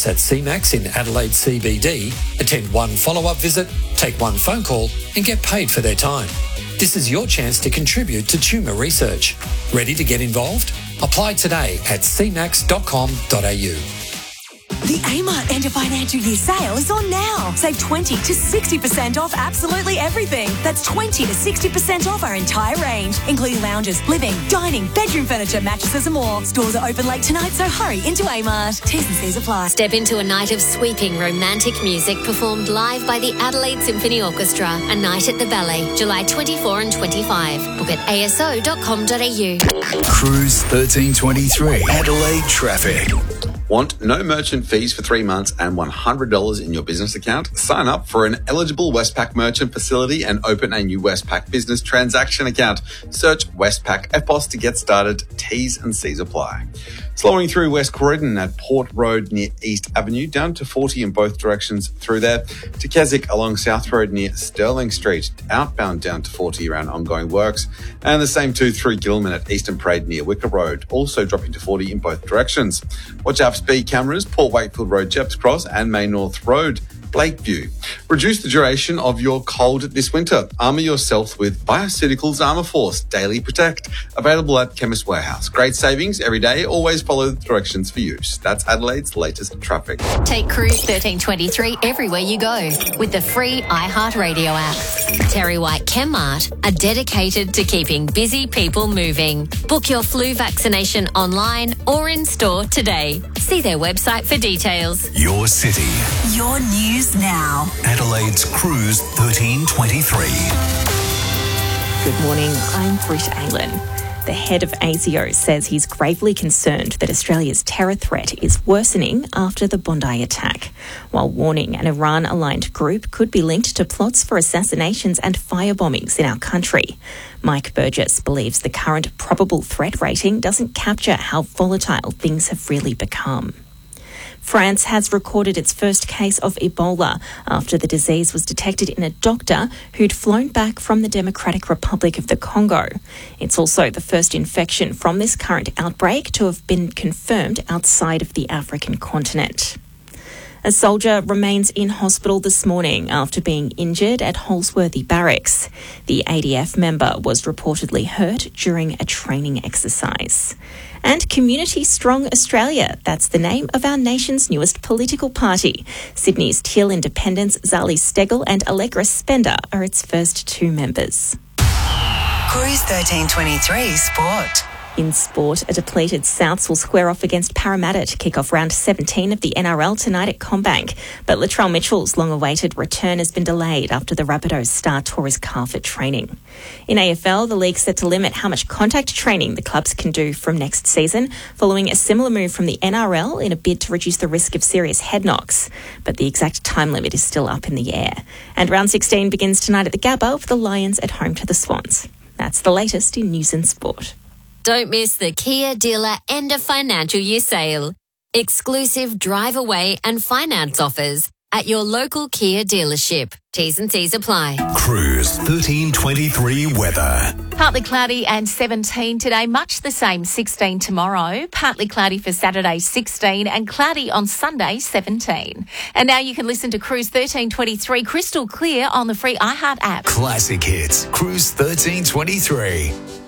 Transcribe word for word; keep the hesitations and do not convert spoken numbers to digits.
us at C MAX in Adelaide C B D, attend one follow-up visit, take one phone call and get paid for their time. This is your chance to contribute to tumour research. Ready to get involved? Apply today at c max dot com dot a u. The Amart End of Financial Year sale is on now. Save twenty to sixty percent off absolutely everything. That's twenty to sixty percent off our entire range, including lounges, living, dining, bedroom furniture, mattresses and more. Stores are open late tonight, so hurry into Amart. T's and C's apply. Step into a night of sweeping romantic music performed live by the Adelaide Symphony Orchestra. A night at the Ballet, July twenty-fourth and twenty-fifth. Book at a s o dot com dot a u. Cruise thirteen twenty-three. Adelaide traffic. Want no merchant fees for three months and one hundred dollars in your business account? Sign up for an eligible Westpac merchant facility and open a new Westpac business transaction account. Search Westpac F B O S to get started. T's and C's apply. Slowing through West Croydon at Port Road near East Avenue, down to forty in both directions through there. To Keswick along South Road near Stirling Street, outbound down to forty around ongoing works. And the same too through Gilman at Eastern Parade near Wicker Road, also dropping to forty in both directions. Watch out for speed cameras, Port Wakefield Road, Jeps Cross and May North Road, Blakeview. Reduce the duration of your cold this winter. Armour yourself with Bioceuticals Armour Force Daily Protect. Available at Chemist Warehouse. Great savings every day. Always follow the directions for use. That's Adelaide's latest traffic. Take Cruise thirteen twenty-three everywhere you go with the free iHeartRadio app. Terry White Chemmart are dedicated to keeping busy people moving. Book your flu vaccination online or in store today. See their website for details. Your city. Your news now. Adelaide's Cruise thirteen twenty-three. Good morning, I'm Britt Aylen. The head of ASIO says he's gravely concerned that Australia's terror threat is worsening after the Bondi attack, while warning an Iran-aligned group could be linked to plots for assassinations and firebombings in our country. Mike Burgess believes the current probable threat rating doesn't capture how volatile things have really become. France has recorded its first case of Ebola after the disease was detected in a doctor who'd flown back from the Democratic Republic of the Congo. It's also the first infection from this current outbreak to have been confirmed outside of the African continent. A soldier remains in hospital this morning after being injured at Holsworthy Barracks. The A D F member was reportedly hurt during a training exercise. And Community Strong Australia, that's the name of our nation's newest political party. Sydney's Teal Independents, Zali Steggall and Allegra Spender are its first two members. Cruise thirteen twenty-three Sport. In sport, a depleted Souths will square off against Parramatta to kick off round seventeen of the N R L tonight at CommBank. But Latrell Mitchell's long-awaited return has been delayed after the Rabbitohs star tore his calf at training. In A F L, the league's set to limit how much contact training the clubs can do from next season, following a similar move from the N R L in a bid to reduce the risk of serious head knocks. But the exact time limit is still up in the air. And round sixteen begins tonight at the Gabba with the Lions at home to the Swans. That's the latest in news and sport. Don't miss the Kia Dealer End of Financial Year sale. Exclusive drive away and finance offers at your local Kia dealership. T's and C's apply. Cruise thirteen twenty-three weather. Partly cloudy and seventeen today, much the same sixteen tomorrow. Partly cloudy for Saturday, sixteen, and cloudy on Sunday, seventeen. And now you can listen to Cruise thirteen twenty-three crystal clear on the free iHeart app. Classic hits. Cruise thirteen twenty-three.